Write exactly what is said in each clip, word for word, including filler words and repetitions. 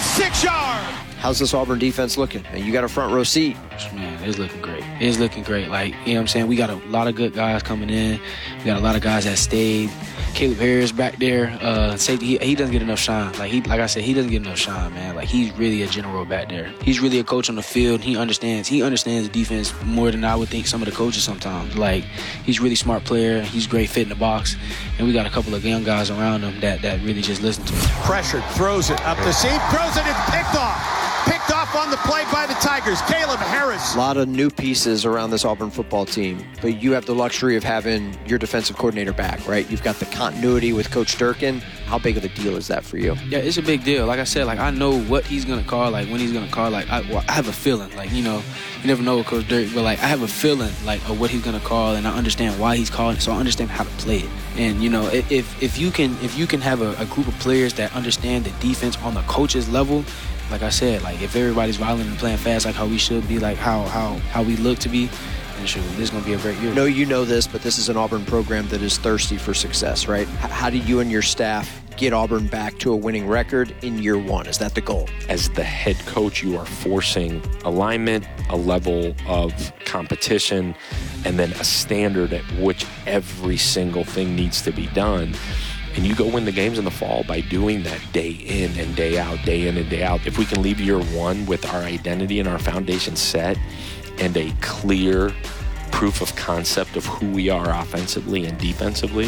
forty-six yards. How's this Auburn defense looking? You got a front row seat. Man, it's looking great. It's looking great. Like, you know what I'm saying? We got a lot of good guys coming in. We got a lot of guys that stayed. Caleb Harris back there, uh, safety, he, he doesn't get enough shine. Like he, like I said, he doesn't get enough shine, man. Like he's really a general back there. He's really a coach on the field. He understands. He understands the defense more than I would think some of the coaches sometimes. Like he's a really smart player. He's great fit in the box, and we got a couple of young guys around him that that really just listen to him. Pressured, throws it up the seam, throws it, it's picked off. Picked off on the play by the Tigers. Caleb Harris. A lot of new pieces around this Auburn football team, but you have the luxury of having your defensive coordinator back, right? You've got the continuity with Coach Durkin. How big of a deal is that for you? Yeah, it's a big deal. Like I said, like I know what he's gonna call, like when he's gonna call. Like I, well, I have a feeling, like you know, you never know with Coach Durkin, but like I have a feeling, like of what he's gonna call, and I understand why he's calling, so I understand how to play it. And you know, if if you can if you can have a, a group of players that understand the defense on the coach's level. Like I said, like if everybody's violent and playing fast like how we should be, like how how, how we look to be, then sure, this is going to be a great year. I know you know this, but this is an Auburn program that is thirsty for success, right? How do you and your staff get Auburn back to a winning record in year one? Is that the goal? As the head coach, you are forcing alignment, a level of competition, and then a standard at which every single thing needs to be done. And you go win the games in the fall by doing that day in and day out, day in and day out. If we can leave year one with our identity and our foundation set and a clear proof of concept of who we are offensively and defensively,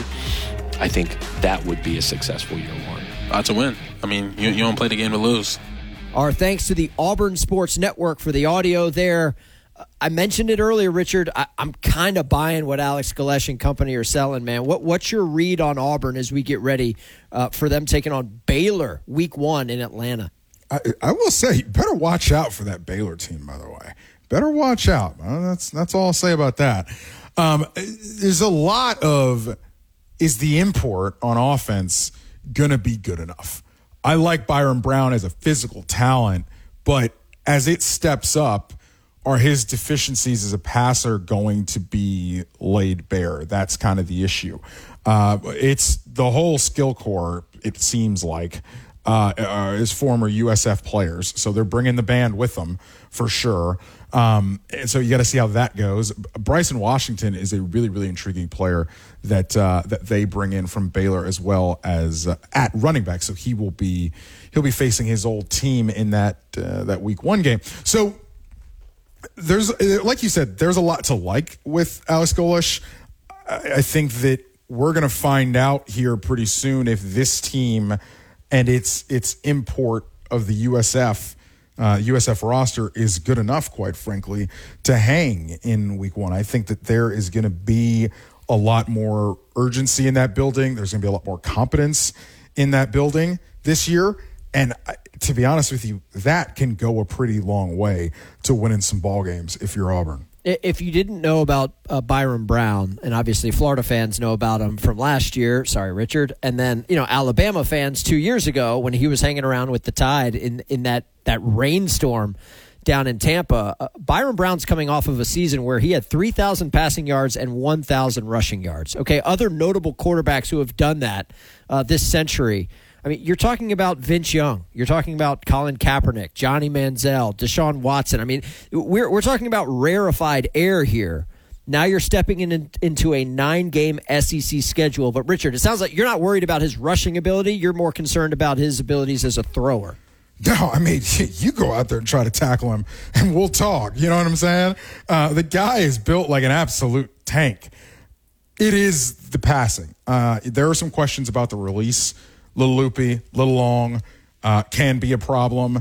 I think that would be a successful year one. Uh, to win. I mean, you, you don't play the game to lose. Our thanks to the Auburn Sports Network for the audio there. I mentioned it earlier, Richard. I, I'm kind of buying what Alex Galesh and company are selling, man. What What's your read on Auburn as we get ready uh, for them taking on Baylor week one in Atlanta? I, I will say, you better watch out for that Baylor team, by the way. Better watch out. Uh, that's, that's all I'll say about that. Um, there's a lot of, is the import on offense going to be good enough? I like Byron Brown as a physical talent, but as it steps up, are his deficiencies as a passer going to be laid bare? That's kind of the issue. Uh, it's the whole skill core, it seems like, uh, uh, is former U S F players. So they're bringing the band with them for sure. Um, and so you got to see how that goes. Bryson Washington is a really, really intriguing player that uh, that they bring in from Baylor as well as uh, at running back. So he will be he'll be facing his old team in that uh, that week one game. So there's, like you said, there's a lot to like with Alex Galesh. I think that we're going to find out here pretty soon if this team and its its import of the U S F uh, U S F roster is good enough, quite frankly, to hang in week one. I think that there is going to be a lot more urgency in that building. There's going to be a lot more competence in that building this year. And to be honest with you, that can go a pretty long way to winning some ball games if you're Auburn. If you didn't know about uh, Byron Brown, and obviously Florida fans know about him from last year, sorry, Richard, and then, you know, Alabama fans two years ago when he was hanging around with the Tide in, in that, that rainstorm down in Tampa, uh, Byron Brown's coming off of a season where he had three thousand passing yards and one thousand rushing yards. Okay, other notable quarterbacks who have done that uh, this century, I mean, you're talking about Vince Young. You're talking about Colin Kaepernick, Johnny Manziel, Deshaun Watson. I mean, we're we're talking about rarefied air here. Now you're stepping in, into a nine-game S E C schedule. But, Richard, it sounds like you're not worried about his rushing ability. You're more concerned about his abilities as a thrower. No, I mean, you go out there and try to tackle him, and we'll talk. You know what I'm saying? Uh, the guy is built like an absolute tank. It is the passing. Uh, there are some questions about the release. Little loopy, little long, uh, can be a problem.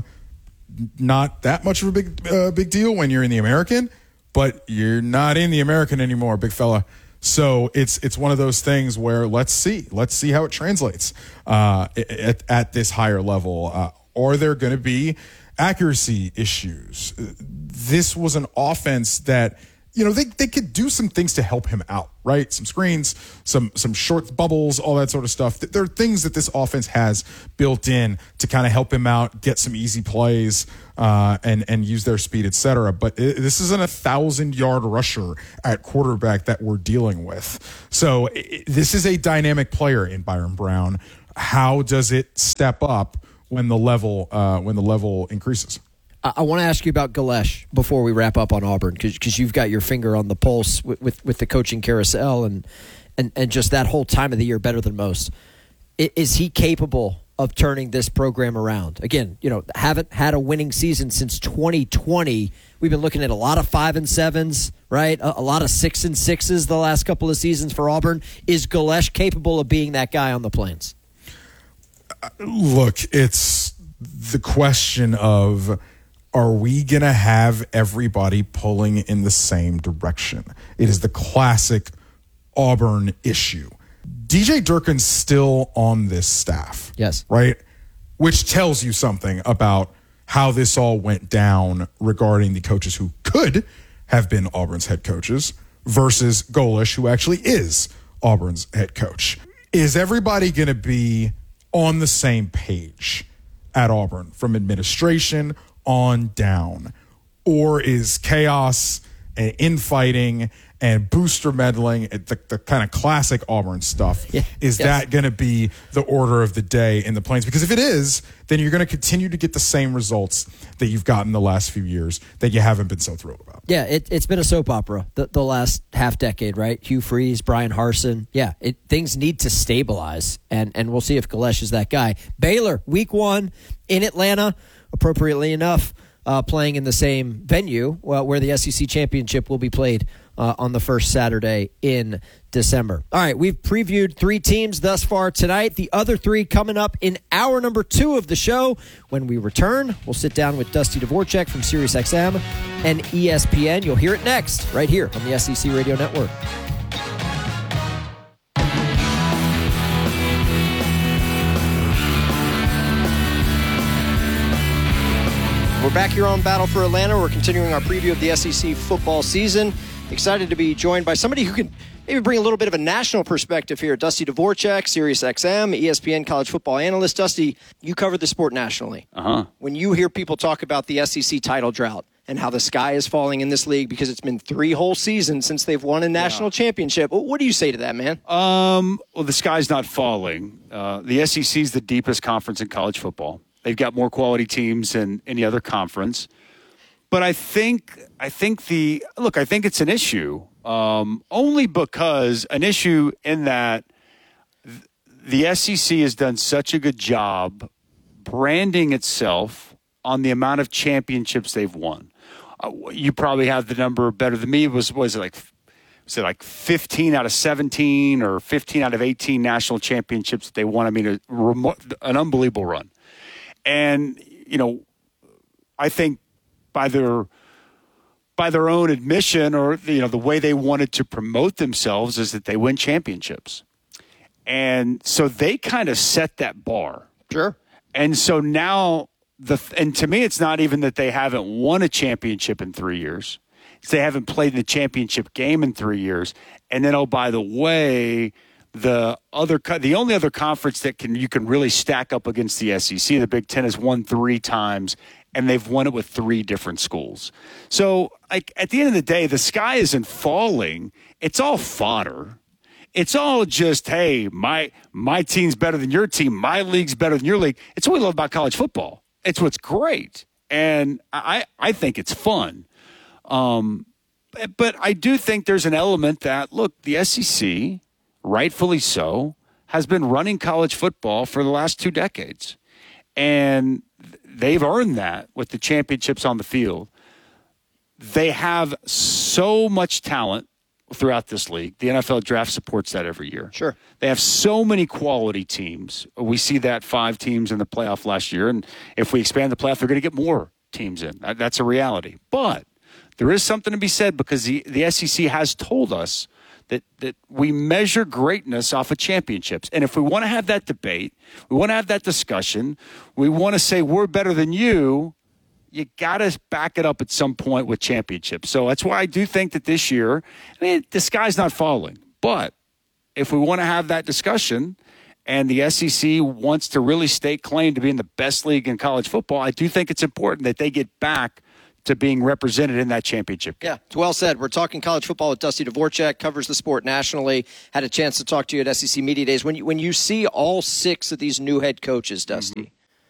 Not that much of a big uh, big deal when you're in the American, but you're not in the American anymore, big fella. So it's it's one of those things where let's see. Let's see how it translates uh, at, at this higher level. Uh, are there going to be accuracy issues? This was an offense that, you know, they, they could do some things to help him out, right? Some screens, some some short bubbles, all that sort of stuff. There are things that this offense has built in to kind of help him out, get some easy plays, uh, and, and use their speed, et cetera. But it, this isn't a thousand-yard rusher at quarterback that we're dealing with. So it, this is a dynamic player in Byron Brown. How does it step up when the level uh, when the level increases. I, I want to ask you about Galesh before we wrap up on Auburn, because you've got your finger on the pulse with, with, with the coaching carousel and, and, and just that whole time of the year better than most. I, is he capable of turning this program around? Again, you know, haven't had a winning season since twenty twenty. We've been looking at a lot of five and sevens, right? A, a lot of six and sixes the last couple of seasons for Auburn. Is Galesh capable of being that guy on the Plains? Look, it's the question of, are we going to have everybody pulling in the same direction? It is the classic Auburn issue. D J Durkin's still on this staff. Yes. Right? Which tells you something about how this all went down regarding the coaches who could have been Auburn's head coaches versus Golish, who actually is Auburn's head coach. Is everybody going to be on the same page at Auburn from administration on down? Or is chaos and infighting and booster meddling, the, the kind of classic Auburn stuff, yeah, is yes. that going to be the order of the day in the Plains? Because if it is, then you're going to continue to get the same results that you've gotten the last few years that you haven't been so thrilled about. Yeah, it, it's been a soap opera the, the last half decade, right? Hugh Freeze, Brian Harsin. Yeah, it, things need to stabilize, and, and we'll see if Galesh is that guy. Baylor, week one in Atlanta, appropriately enough, uh, playing in the same venue uh, where the S E C championship will be played uh, on the first Saturday in December. All right, we've previewed three teams thus far tonight. The other three coming up in hour number two of the show. When we return, we'll sit down with Dusty Dvorak from SiriusXM and E S P N. You'll hear it next right here on the S E C Radio Network. We're back here on Battle for Atlanta. We're continuing our preview of the S E C football season. Excited to be joined by somebody who can maybe bring a little bit of a national perspective here. Dusty Dvorak, SiriusXM, E S P N college football analyst. Dusty, you cover the sport nationally. Uh-huh. When you hear people talk about the S E C title drought and how the sky is falling in this league because it's been three whole seasons since they've won a national yeah. championship, what do you say to that, man? Um, well, the sky's not falling. Uh, the S E C is the deepest conference in college football. They've got more quality teams than any other conference. But I think I think the look, I think it's an issue. Um, only because an issue in that th- the S E C has done such a good job branding itself on the amount of championships they've won. Uh, you probably have the number better than me. Was was it like was it like fifteen out of seventeen or fifteen out of eighteen national championships that they won? I mean, a remo- an unbelievable run. And, you know, I think by their by their own admission, or, you know, the way they wanted to promote themselves is that they win championships. And so they kind of set that bar. Sure. And so now, the and to me, it's not even that they haven't won a championship in three years. It's they haven't played in the championship game in three years. And then, oh, by the way, The other, the only other conference that can you can really stack up against the S E C, the Big Ten, has won three times, and they've won it with three different schools. So, like, at the end of the day, the sky isn't falling; it's all fodder. It's all just, hey, my my team's better than your team, my league's better than your league. It's what we love about college football. It's what's great, and I I think it's fun. Um, but I do think there's an element that, look, the S E C, rightfully so, has been running college football for the last two decades. And they've earned that with the championships on the field. They have so much talent throughout this league. The N F L draft supports that every year. Sure. They have so many quality teams. We see that five teams in the playoff last year. And if we expand the playoff, they're going to get more teams in. That's a reality. But there is something to be said, because the, the S E C has told us that that we measure greatness off of championships. And if we want to have that debate, we want to have that discussion, we want to say we're better than you, you got to back it up at some point with championships. So that's why I do think that this year, I mean, the sky's not falling. But if we want to have that discussion and the S E C wants to really stake claim to being the best league in college football, I do think it's important that they get back to being represented in that championship game. Yeah, it's well said. We're talking college football with Dusty Dvorak, covers the sport nationally. Had a chance to talk to you at S E C Media Days. When you, when you see all six of these new head coaches, Dusty,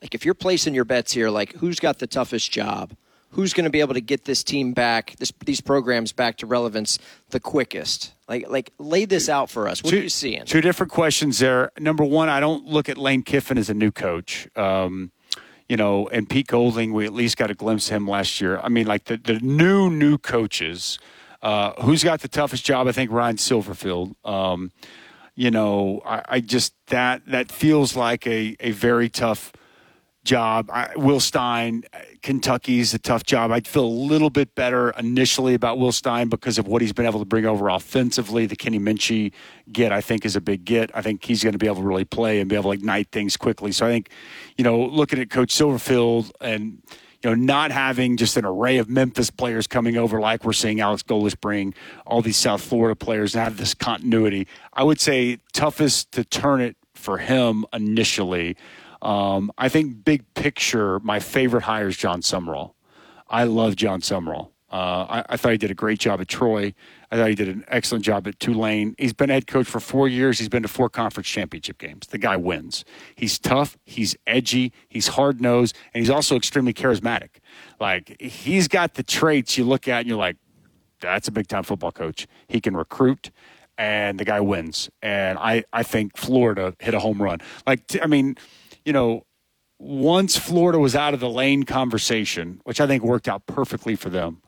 Like if you're placing your bets here, like who's got the toughest job? Who's going to be able to get this team back, this, these programs back to relevance the quickest? Like, like lay this out for us. What two, are you seeing? Two different questions there. Number one, I don't look at Lane Kiffin as a new coach. Um, you know, and Pete Golding, we at least got a glimpse of him last year. I mean, like the, the new, new coaches, uh, who's got the toughest job? I think Ryan Silverfield. Um, you know, I, I just, that, that feels like a, a very tough job. I, Will Stein, Kentucky's a tough job. I'd feel a little bit better initially about Will Stein because of what he's been able to bring over offensively. The Kenny Minchie get, I think, is a big get. I think he's going to be able to really play and be able to ignite things quickly. So I think, you know, looking at Coach Silverfield and, you know, not having just an array of Memphis players coming over like we're seeing Alex Golis bring, all these South Florida players and have this continuity, I would say toughest to turn it for him initially. Um, I think big picture, my favorite hire is John Summerall. I love John Summerall. Uh, I, I thought he did a great job at Troy. I thought he did an excellent job at Tulane. He's been head coach for four years. He's been to four conference championship games. The guy wins. He's tough. He's edgy. He's hard-nosed. And he's also extremely charismatic. Like, he's got the traits you look at and you're like, that's a big-time football coach. He can recruit, and the guy wins. And I, I think Florida hit a home run. Like, I mean – you know, once Florida was out of the Lane conversation, which I think worked out perfectly for them,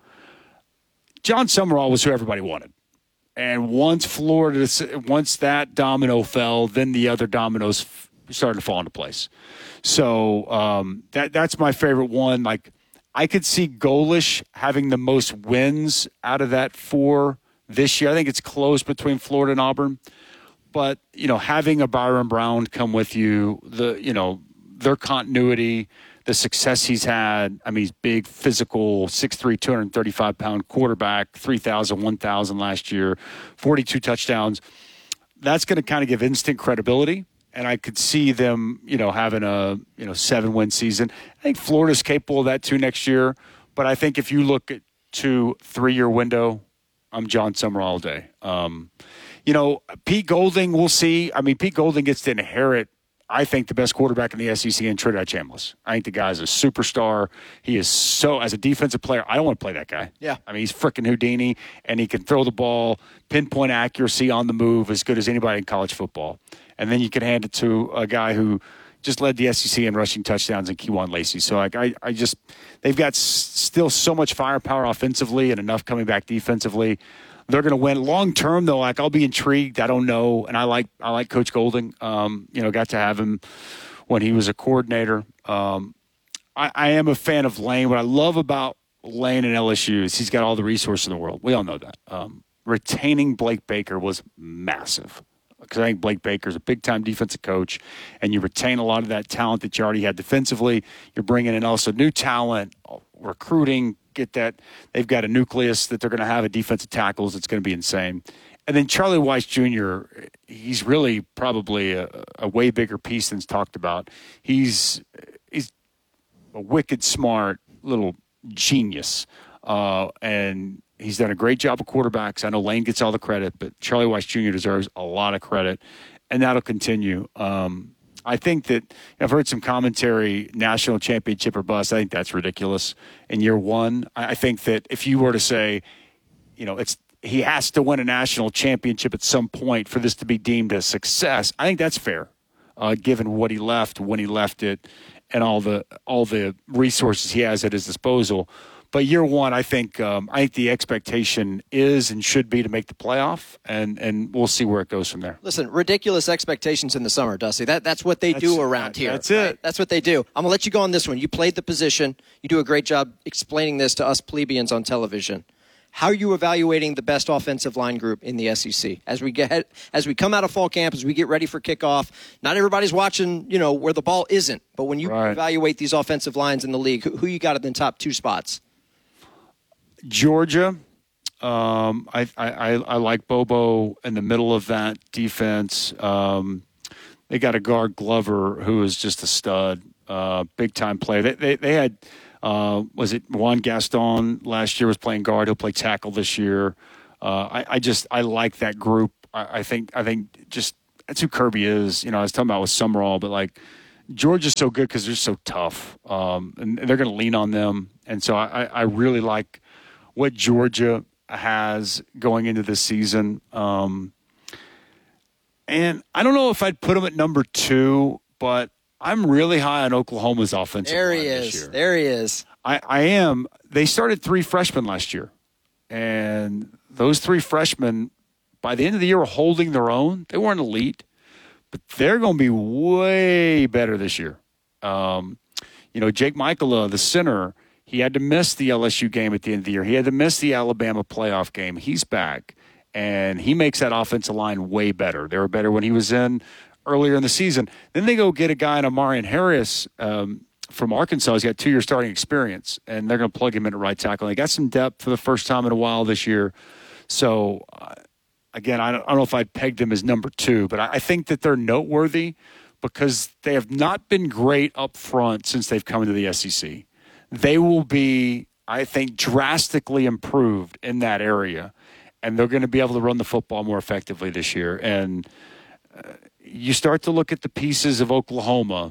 John Summerall was who everybody wanted. And once Florida, once that domino fell, then the other dominoes started to fall into place. So um, that that's my favorite one. Like, I could see Golesh having the most wins out of that four this year. I think it's close between Florida and Auburn. But, you know, having a Byron Brown come with you, the, you know, their continuity, the success he's had. I mean, he's big, physical, six three, two hundred thirty-five pound quarterback, three thousand, one thousand last year, forty-two touchdowns. That's going to kind of give instant credibility. And I could see them, you know, having a, you know, seven win season. I think Florida's capable of that too next year. But I think if you look at two, three year window, I'm John Summerall all day. Um, You know, Pete Golding, we'll see. I mean, Pete Golding gets to inherit, I think, the best quarterback in the S E C in Trinidad Chambliss. I think the guy's a superstar. He is so, as a defensive player, I don't want to play that guy. Yeah. I mean, he's freaking Houdini, and he can throw the ball, pinpoint accuracy on the move as good as anybody in college football. And then you can hand it to a guy who just led the S E C in rushing touchdowns in Kewan Lacey. So, like, I, I just, they've got s- still so much firepower offensively and enough coming back defensively. They're going to win long term, though. Like, I'll be intrigued. I don't know, and I like I like Coach Golding. Um, you know, got to have him when he was a coordinator. Um, I, I am a fan of Lane. What I love about Lane and L S U is he's got all the resources in the world. We all know that. Um, retaining Blake Baker was massive because I think Blake Baker is a big time defensive coach, and you retain a lot of that talent that you already had defensively. You're bringing in also new talent, recruiting. Get that they've got a nucleus that they're going to have a defensive tackles. It's going to be insane. And then Charlie Weiss Junior, he's really probably a, a way bigger piece than's talked about. He's he's a wicked smart little genius, uh, and he's done a great job of quarterbacks. I know Lane gets all the credit, but Charlie Weiss Junior deserves a lot of credit, and that'll continue. Um, I think that I've heard some commentary, national championship or bust. I think that's ridiculous. In year one, I think that if you were to say, you know, it's he has to win a national championship at some point for this to be deemed a success, I think that's fair, uh, given what he left, when he left it, and all the all the resources he has at his disposal. But year one, I think um, I think the expectation is and should be to make the playoff, and, and we'll see where it goes from there. Listen, ridiculous expectations in the summer, Dusty. That that's what they That's, do around here. That's it. Right? That's what they do. I'm gonna let you go on this one. You played the position. You do a great job explaining this to us plebeians on television. How are you evaluating the best offensive line group in the S E C as we get as we come out of fall camp, as we get ready for kickoff? Not everybody's watching, you know, where the ball isn't. But when you Right. evaluate these offensive lines in the league, who, who you got in the top two spots? Georgia, um, I, I, I like Bobo in the middle of that defense. Um, they got a guard, Glover, who is just a stud, uh, big-time player. They, they, they had, uh, was it Juan Gaston last year was playing guard. He'll play tackle this year. Uh, I, I just I like that group. I, I think I think just that's who Kirby is. You know, I was talking about with Summerall, but like Georgia's so good because they're so tough, um, and they're going to lean on them. And so I, I really like what Georgia has going into this season. Um, and I don't know if I'd put them at number two, but I'm really high on Oklahoma's offensive There line he this is. year. There he is. I, I am. They started three freshmen last year, and those three freshmen, by the end of the year, were holding their own. They weren't elite, but they're going to be way better this year. Um, you know, Jake Michaela, the center, he had to miss the L S U game at the end of the year. He had to miss the Alabama playoff game. He's back, and he makes that offensive line way better. They were better when he was in earlier in the season. Then they go get a guy in Amarian Harris um, from Arkansas. He's got two-year starting experience, and they're going to plug him in at right tackle. They got some depth for the first time in a while this year. So, uh, again, I don't, I don't know if I'd pegged them as number two, but I, I think that they're noteworthy because they have not been great up front since they've come into the S E C. They will be, I think, drastically improved in that area, and they're going to be able to run the football more effectively this year. And uh, you start to look at the pieces of Oklahoma,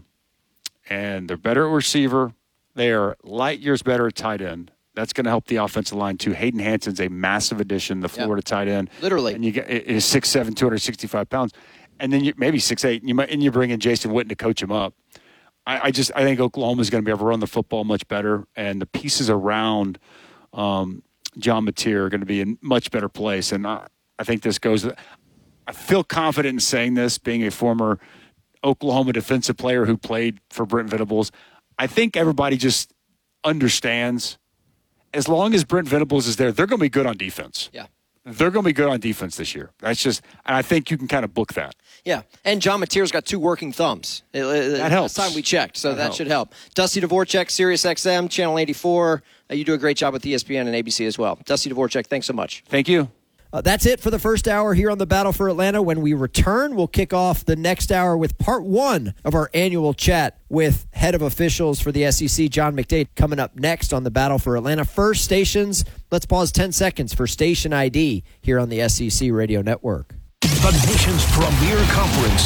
and they're better at receiver. They are light years better at tight end. That's going to help the offensive line, too. Hayden Hanson's a massive addition, the Florida yep. tight end. Literally. And you get it is six seven, two hundred sixty-five pounds. And then you, maybe six eight, and you, might, and you bring in Jason Witten to coach him up. I, I just I think Oklahoma's going to be able to run the football much better, and the pieces around um, John Mateer are going to be in much better place. And I, I think this goes – I feel confident in saying this, being a former Oklahoma defensive player who played for Brent Venables. I think everybody just understands as long as Brent Venables is there, they're going to be good on defense. Yeah. They're going to be good on defense this year. That's just, and I think you can kind of book that. Yeah, and John Mateer's got two working thumbs. That helps. Last time we checked, so that, that should help. Dusty Dvorak, Sirius X M, Channel eighty-four. Uh, you do a great job with E S P N and A B C as well. Dusty Dvorak, thanks so much. Thank you. Uh, that's it for the first hour here on the Battle for Atlanta. When we return, we'll kick off the next hour with part one of our annual chat with head of officials for the S E C, John McDade, coming up next on the Battle for Atlanta. First stations, let's pause ten seconds for station I D here on the S E C Radio Network. The nation's premier conference.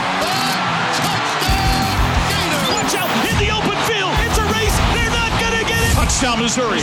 Watch out, in the open field. It's a race. They're not going to get it. Touchdown, Missouri.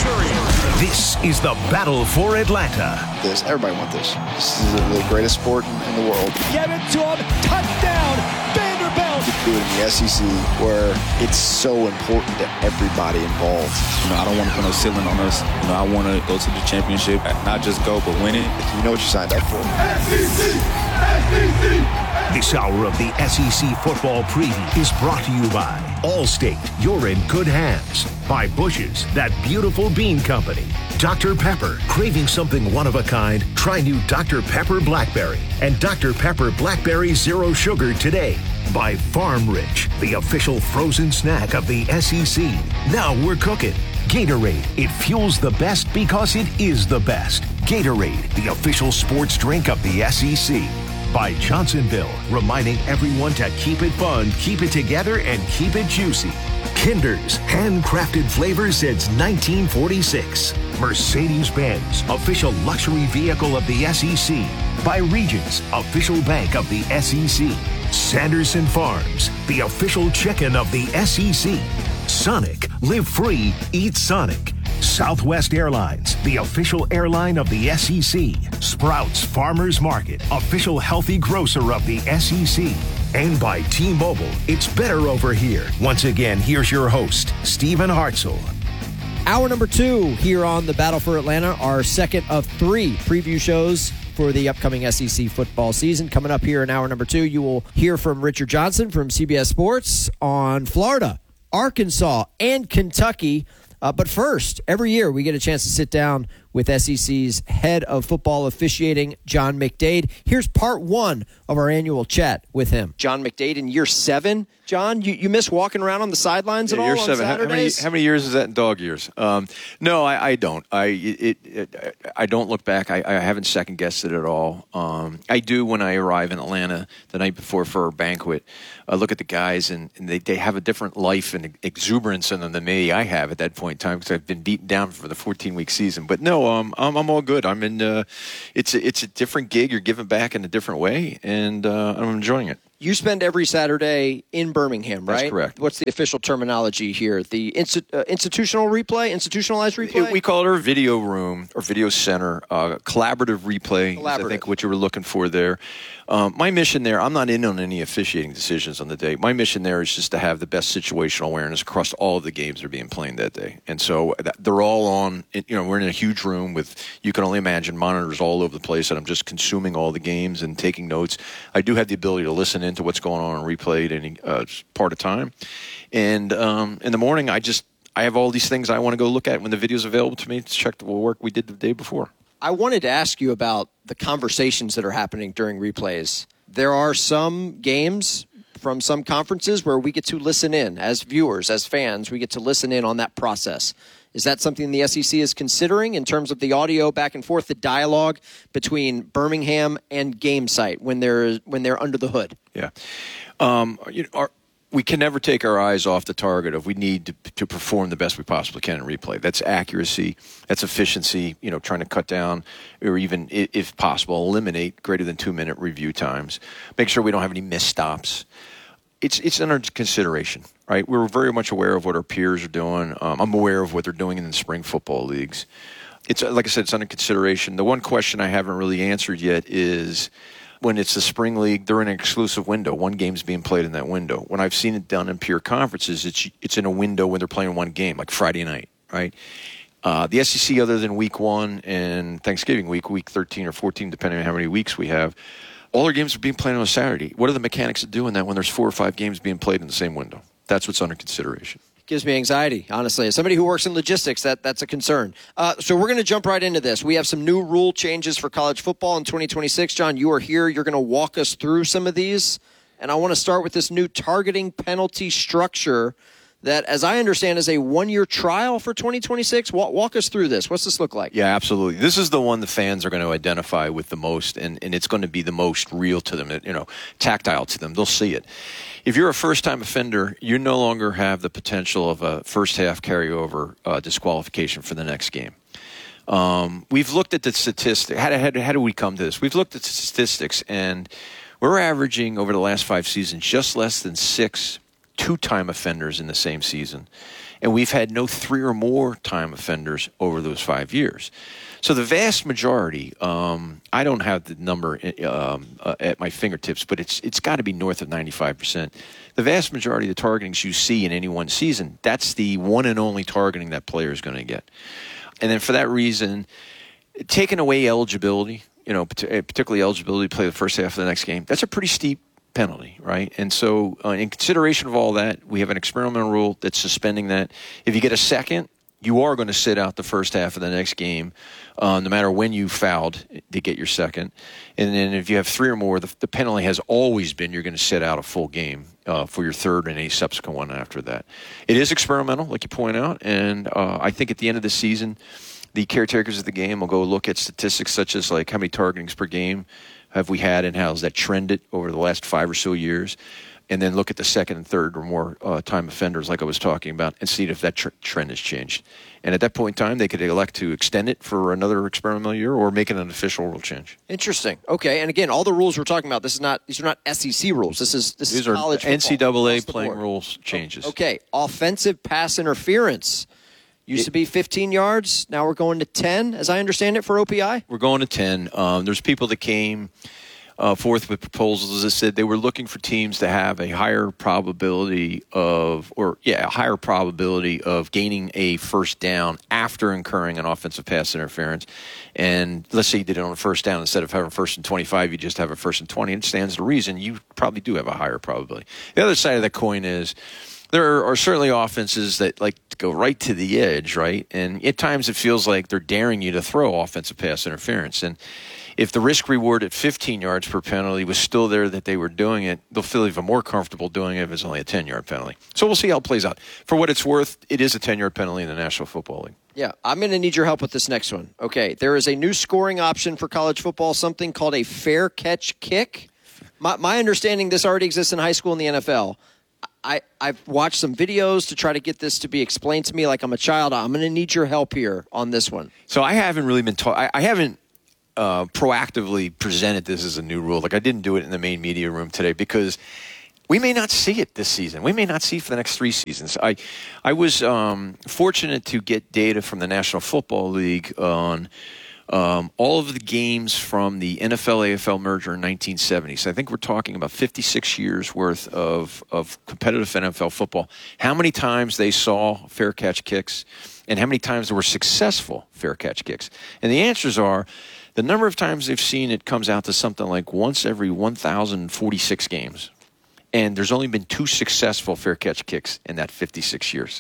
This is the Battle for Atlanta. This, everybody wants this. This is the greatest sport in, in the world. Get it to him. Touchdown, Vanderbilt. Do it in the S E C where it's so important to everybody involved. You know, I don't want to put no ceiling on us. You know, I want to go to the championship, not just go, but win it. You know what you signed up for. S E C! S E C! This hour of the S E C football preview is brought to you by Allstate. You're in good hands. By Bush's, that beautiful bean company. Doctor Pepper, craving something one of a kind? Try new Doctor Pepper Blackberry and Doctor Pepper Blackberry Zero Sugar today. By Farm Rich, the official frozen snack of the S E C. Now we're cooking. Gatorade, it fuels the best because it is the best. Gatorade, the official sports drink of the S E C. By Johnsonville, reminding everyone to keep it fun, keep it together, and keep it juicy. Kinder's, handcrafted flavors since nineteen forty-six. Mercedes-Benz, official luxury vehicle of the S E C. By Regions, official bank of the S E C. Sanderson Farms, the official chicken of the S E C. Sonic, live free, eat Sonic. Southwest Airlines, the official airline of the S E C. Sprouts Farmers Market, official healthy grocer of the S E C. And by T-Mobile, it's better over here. Once again, here's your host, Stephen Hartzell. Hour number two here on the Battle for Atlanta, our second of three preview shows for the upcoming S E C football season. Coming up here in hour number two, you will hear from Richard Johnson from C B S Sports on Florida, Arkansas, and Kentucky. Uh, but first, every year we get a chance to sit down with S E C's head of football officiating, John McDade. Here's part one of our annual chat with him. John McDade in year seven. John, you, you miss walking around on the sidelines yeah, at all year on seven. How many, Saturdays? how many years is that in dog years? Um, no, I, I don't. I it, it, I don't look back. I, I haven't second guessed it at all. Um, I do when I arrive in Atlanta the night before for a banquet. I look at the guys and, and they, they have a different life and exuberance in them than maybe I have at that point in time because I've been beaten down for the fourteen week season. But no, um, I'm I'm all good. I'm in. Uh, it's a, it's a different gig. You're giving back in a different way, and uh, I'm enjoying it. You spend every Saturday in Birmingham, right? That's correct. What's the official terminology here? The insti- uh, institutional replay, institutionalized replay? It, we call it our video room or video center, uh, collaborative replay, Collaborative. is I think what you were looking for there. Um, my mission there, I'm not in on any officiating decisions on the day. My mission there is just to have the best situational awareness across all of the games that are being played that day. And so that, they're all on, you know, we're in a huge room with, you can only imagine, monitors all over the place, and I'm just consuming all the games and taking notes. I do have the ability to listen into what's going on and replay at any uh, part of time. And um, in the morning, I just, I have all these things I want to go look at when the video's available to me to check the work we did the day before. I wanted to ask you about the conversations that are happening during replays. There are some games from some conferences where we get to listen in as viewers, as fans. We get to listen in on that process. Is that something the S E C is considering in terms of the audio back and forth, the dialogue between Birmingham and GameSite when they're when they're under the hood? Yeah, um, you know, our, we can never take our eyes off the target of we need to, to perform the best we possibly can in replay. That's accuracy, that's efficiency, you know, trying to cut down or even, if possible, eliminate greater than two-minute review times. Make sure we don't have any misstops. It's it's under consideration, right? We're very much aware of what our peers are doing. Um, I'm aware of what they're doing in the spring football leagues. It's like I said, it's under consideration. The one question I haven't really answered yet is, when it's the spring league, they're in an exclusive window. One game's being played in that window. When I've seen it done in peer conferences, it's it's in a window when they're playing one game, like Friday night, right? Uh, the S E C, other than week one and Thanksgiving week, week thirteen or fourteen, depending on how many weeks we have, all our games are being played on a Saturday. What are the mechanics of doing that when there's four or five games being played in the same window? That's what's under consideration. Gives me anxiety, honestly. As somebody who works in logistics, that, that's a concern. Uh, so we're going to jump right into this. We have some new rule changes for college football in twenty twenty-six. John, you are here. You're going to walk us through some of these. And I want to start with this new targeting penalty structure that, as I understand, is a one-year trial for twenty twenty-six. Walk, walk us through this. What's this look like? Yeah, absolutely. This is the one the fans are going to identify with the most, and, and it's going to be the most real to them, you know, tactile to them. They'll see it. If you're a first-time offender, you no longer have the potential of a first-half carryover uh, disqualification for the next game. Um, we've looked at the statistics. How, how, how do we come to this? We've looked at the statistics, and we're averaging over the last five seasons just less than six two-time offenders in the same season. And we've had no three or more time offenders over those five years. So the vast majority, um, I don't have the number um, uh, at my fingertips, but it's it's got to be north of ninety-five percent. The vast majority of the targetings you see in any one season, that's the one and only targeting that player is going to get. And then for that reason, taking away eligibility, you know, particularly eligibility to play the first half of the next game, that's a pretty steep penalty, right? And so uh, in consideration of all that, we have an experimental rule that's suspending that. If you get a second, you are going to sit out the first half of the next game, uh, no matter when you fouled to get your second. And then if you have three or more, the, the penalty has always been you're going to sit out a full game uh, for your third and any subsequent one after that. It is experimental, like you point out, and uh, I think at the end of the season, the caretakers of the game will go look at statistics such as like how many targetings per game have we had and how has that trended over the last five or so years, and then look at the second and third or more uh, time offenders like I was talking about and see if that tr- trend has changed. And at that point in time, they could elect to extend it for another experimental year or make it an official rule change. Interesting. Okay, and again, all the rules we're talking about, this is not these are not S E C rules. This is this These is are college football, N C double A across the playing board. rules changes. Okay, offensive pass interference. Used It- to be fifteen yards. Now we're going to ten, as I understand it, for O P I. We're going to ten. Um, there's people that came uh, forth with proposals that said they were looking for teams to have a higher probability of, or yeah, a higher probability of gaining a first down after incurring an offensive pass interference. And let's say you did it on a first down instead of having first and twenty-five, you just have a first and twenty. And it stands to reason you probably do have a higher probability. The other side of that coin is there are certainly offenses that like to go right to the edge, right? And at times it feels like they're daring you to throw offensive pass interference. And if the risk reward at fifteen yards per penalty was still there that they were doing it, they'll feel even more comfortable doing it if it's only a ten-yard penalty. So we'll see how it plays out. For what it's worth, it is a ten-yard penalty in the National Football League. Yeah, I'm going to need your help with this next one. Okay, there is a new scoring option for college football, something called a fair catch kick. My, my understanding, this already exists in high school and the N F L. I, I've watched some videos to try to get this to be explained to me like I'm a child. I'm going to need your help here on this one. So I haven't really been taught. I, I haven't uh, proactively presented this as a new rule. Like I didn't do it in the main media room today because we may not see it this season. We may not see it for the next three seasons. I, I was um, fortunate to get data from the National Football League on um, all of the games from the N F L A F L merger in nineteen seventy. So I think we're talking about fifty-six years worth of, of competitive N F L football. How many times they saw fair catch kicks and how many times there were successful fair catch kicks. And the answers are the number of times they've seen it comes out to something like once every one thousand forty-six games. And there's only been two successful fair catch kicks in that fifty-six years.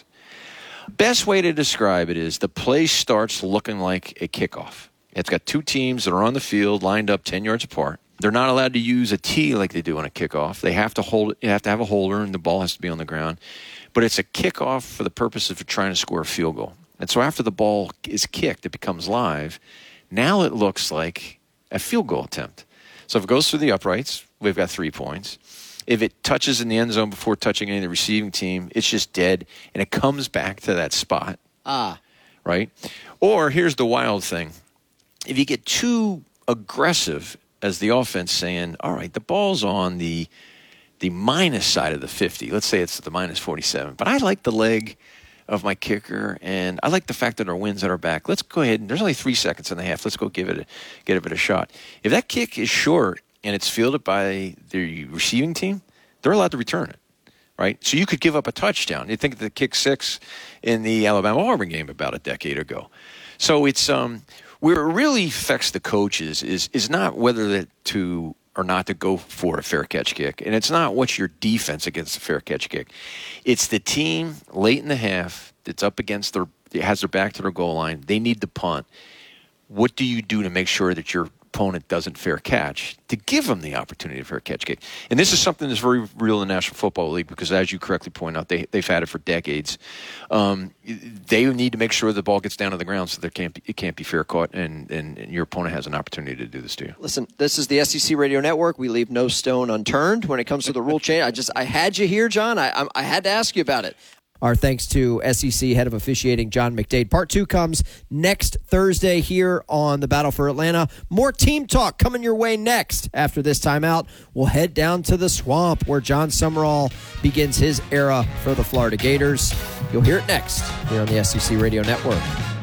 Best way to describe it is the play starts looking like a kickoff. It's got two teams that are on the field lined up ten yards apart. They're not allowed to use a tee like they do on a kickoff. They have to hold. You have to have a holder, and the ball has to be on the ground. But it's a kickoff for the purpose of trying to score a field goal. And so after the ball is kicked, it becomes live. Now it looks like a field goal attempt. So if it goes through the uprights, we've got three points. If it touches in the end zone before touching any of the receiving team, it's just dead, and it comes back to that spot. Ah. Right? Or here's the wild thing. If you get too aggressive as the offense saying, all right, the ball's on the the minus side of the fifty. Let's say it's the minus forty-seven. But I like the leg of my kicker, and I like the fact that our winds at our back. Let's go ahead, and there's only three seconds and a half. Let's go give it a, get it a shot. If that kick is short, and it's fielded by the receiving team, they're allowed to return it, right? So you could give up a touchdown. You think of the kick six in the Alabama-Auburn game about a decade ago. So it's um, where it really affects the coaches is is not whether to or not to go for a fair catch kick, and it's not what's your defense against a fair catch kick. It's the team late in the half that's up against their has their back to their goal line. They need to punt. What do you do to make sure that your opponent doesn't fair catch to give them the opportunity to fair catch kick? And this is something that's very real in the National Football League because, as you correctly point out, they, they've had it for decades. Um, they need to make sure the ball gets down to the ground so there can't be, it can't be fair caught, and, and, and your opponent has an opportunity to do this to you. Listen, this is the S E C Radio Network. We leave no stone unturned when it comes to the rule change. I just I had you here, John. I, I, I had to ask you about it. Our thanks to S E C Head of Officiating John McDade. Part two comes next Thursday here on the Battle for Atlanta. More team talk coming your way next. After this timeout, we'll head down to the Swamp where John Summerall begins his era for the Florida Gators. You'll hear it next here on the S E C Radio Network.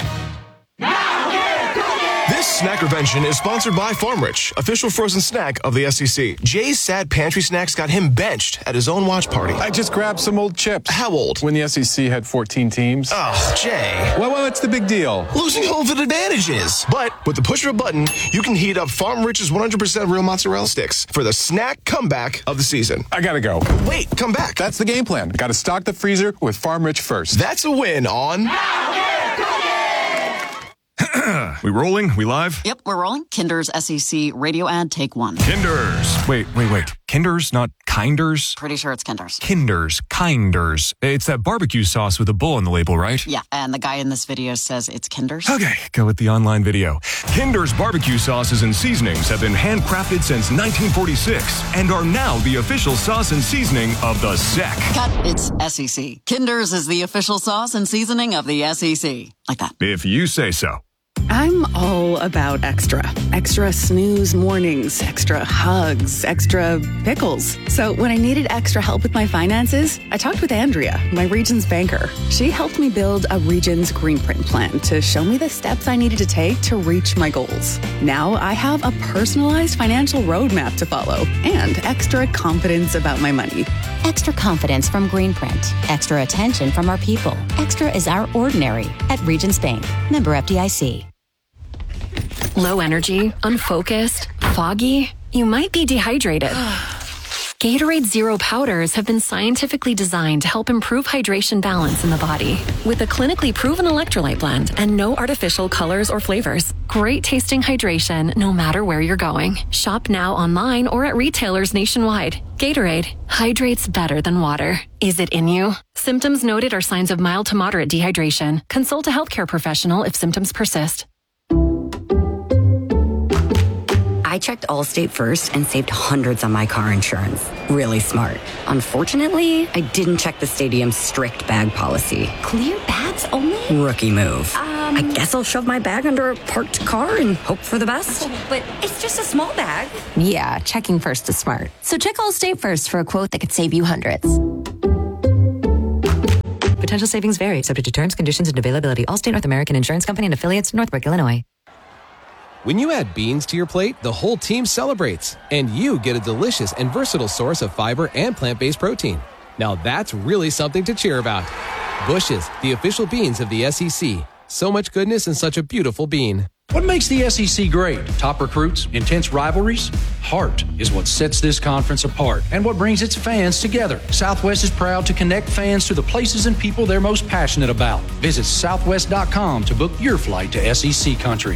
This Snackervention is sponsored by Farm Rich, official frozen snack of the S E C. Jay's sad pantry snacks got him benched at his own watch party. I just grabbed some old chips. How old? When the S E C had fourteen teams. Oh, Jay. Well, well, what's the big deal? Losing home field advantages. But with the push of a button, you can heat up Farm Rich's one hundred percent real mozzarella sticks for the snack comeback of the season. I gotta go. Wait, come back. That's the game plan. Gotta stock the freezer with Farm Rich first. That's a win on... We rolling? We live? Yep, we're rolling. Kinder's S E C radio ad, take one. Kinder's. Wait, wait, wait. Kinder's, not Kinders? Pretty sure it's Kinder's. Kinder's. Kinders. It's that barbecue sauce with a bull on the label, right? Yeah, and the guy in this video says it's Kinder's. Okay, go with the online video. Kinder's barbecue sauces and seasonings have been handcrafted since nineteen forty-six and are now the official sauce and seasoning of the S E C. Cut. It's S E C. Kinder's is the official sauce and seasoning of the S E C. Like that. If you say so. I'm all about extra. Extra snooze mornings, extra hugs, extra pickles. So when I needed extra help with my finances, I talked with Andrea, my Regions banker. She helped me build a Regions Green Print plan to show me the steps I needed to take to reach my goals. Now I have a personalized financial roadmap to follow and extra confidence about my money. Extra confidence from Green Print. Extra attention from our people. Extra is our ordinary at Regions Bank. Member F D I C. Low energy, unfocused, foggy. You might be dehydrated. Gatorade Zero powders have been scientifically designed to help improve hydration balance in the body. With a clinically proven electrolyte blend and no artificial colors or flavors. Great tasting hydration no matter where you're going. Shop now online or at retailers nationwide. Gatorade hydrates better than water. Is it in you? Symptoms noted are signs of mild to moderate dehydration. Consult a healthcare professional if symptoms persist. I checked Allstate first and saved hundreds on my car insurance. Really smart. Unfortunately, I didn't check the stadium's strict bag policy. Clear bags only? Rookie move. Um, I guess I'll shove my bag under a parked car and hope for the best. But it's just a small bag. Yeah, checking first is smart. So check Allstate first for a quote that could save you hundreds. Potential savings vary, subject to terms, conditions, and availability. Allstate North American Insurance Company and affiliates, Northbrook, Illinois. When you add beans to your plate, the whole team celebrates, and you get a delicious and versatile source of fiber and plant-based protein. Now that's really something to cheer about. Bush's, the official beans of the S E C. So much goodness in such a beautiful bean. What makes the S E C great? Top recruits, intense rivalries? Heart is what sets this conference apart and what brings its fans together. Southwest is proud to connect fans to the places and people they're most passionate about. Visit southwest dot com to book your flight to S E C country.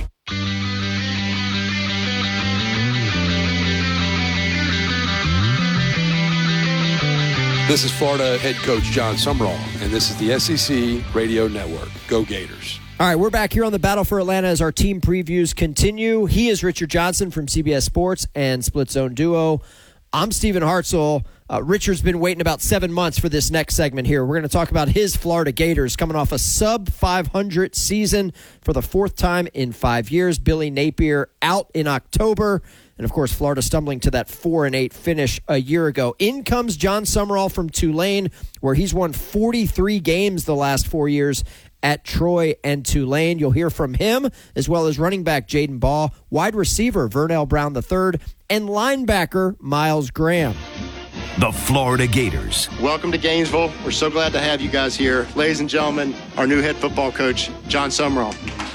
This is Florida head coach John Sumrall, and this is the S E C Radio Network. Go Gators. All right, we're back here on the Battle for Atlanta as our team previews continue. He is Richard Johnson from C B S Sports and Split Zone Duo. I'm Stephen Hartzell. Uh, Richard's been waiting about seven months for this next segment here. We're going to talk about his Florida Gators coming off a sub five hundred season for the fourth time in five years. Billy Napier out in October. And, of course, Florida stumbling to that four and eight finish a year ago. In comes John Sumrall from Tulane, where he's won forty-three games the last four years at Troy and Tulane. You'll hear from him, as well as running back Jaden Baugh, wide receiver Vernell Brown the third, and linebacker Miles Graham. The Florida Gators. Welcome to Gainesville. We're so glad to have you guys here. Ladies and gentlemen, our new head football coach, John Sumrall.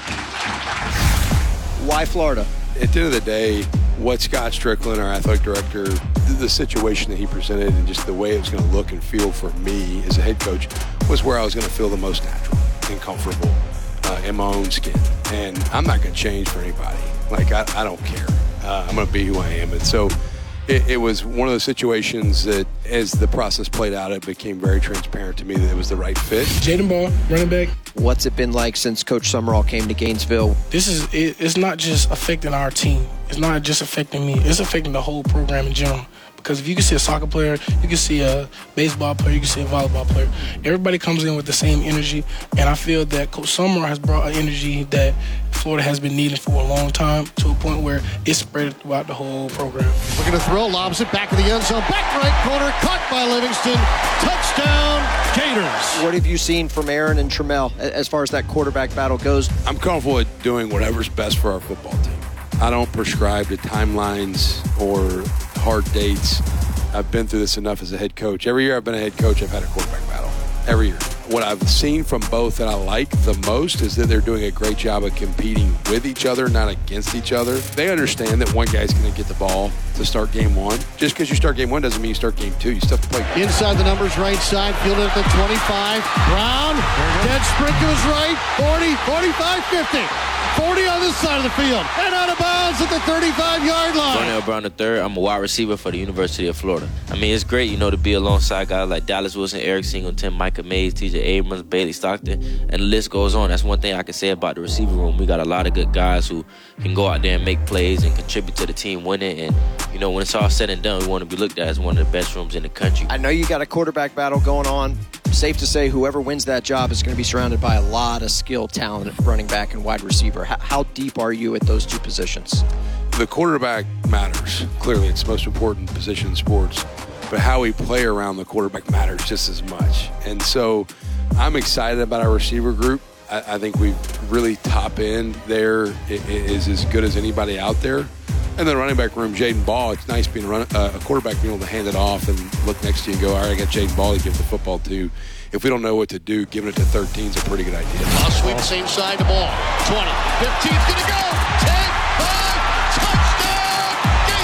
Why Florida? At the end of the day, what Scott Strickland, our athletic director, the situation that he presented and just the way it was going to look and feel for me as a head coach was where I was going to feel the most natural and comfortable uh, in my own skin. And I'm not going to change for anybody. Like, I, I don't care. Uh, I'm going to be who I am. And so it, it was one of those situations that as the process played out, it became very transparent to me that it was the right fit. Jaden Baugh, running back. What's it been like since Coach Sumrall came to Gainesville? This is, it, it's not just affecting our team. It's not just affecting me. It's affecting the whole program in general. Because if you can see a soccer player, you can see a baseball player, you can see a volleyball player. Everybody comes in with the same energy, and I feel that Coach Sumrall has brought an energy that Florida has been needing for a long time to a point where it's spread throughout the whole program. We're going to throw, lobs it back to the end zone, back right corner, caught by Livingston, touchdown Gators. What have you seen from Aaron and Trammell as far as that quarterback battle goes? I'm comfortable with doing whatever's best for our football team. I don't prescribe to timelines or hard dates. I've been through this enough as a head coach. Every year I've been a head coach, I've had a quarterback battle. Every year. What I've seen from both that I like the most is that they're doing a great job of competing with each other, not against each other. They understand that one guy's going to get the ball to start game one. Just because you start game one doesn't mean you start game two. You still have to play. Inside the numbers, right side, fielded at the twenty-five. Brown, dead sprint to his right, forty, forty-five, fifty. forty on this side of the field. And out of bounds at the thirty-five-yard line. Vernell Brown the third. I'm a wide receiver for the University of Florida. I mean, it's great, you know, to be alongside guys like Dallas Wilson, Eric Singleton, Micah Mays, T J Abrams, Bailey Stockton, and the list goes on. That's one thing I can say about the receiver room. We got a lot of good guys who can go out there and make plays and contribute to the team winning. And, you know, when it's all said and done, we want to be looked at as one of the best rooms in the country. I know you got a quarterback battle going on. Safe to say whoever wins that job is going to be surrounded by a lot of skilled talent at running back and wide receiver. How, how deep are you at those two positions? The quarterback matters. Clearly, it's the most important position in sports. But how we play around the quarterback matters just as much. And so I'm excited about our receiver group. I, I think we really top end there is as good as anybody out there. And the running back room, Jaden Baugh, it's nice being a, run, uh, a quarterback being able to hand it off and look next to you and go, all right, I got Jaden Baugh to give the football to. If we don't know what to do, giving it to thirteen is a pretty good idea. I'll sweep same side to Ball. twenty, fifteen's going to go. ten, five, touchdown,